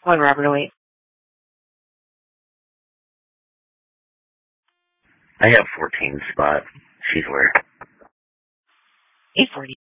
One Robert 08. I have 14 spot. She's where? 840.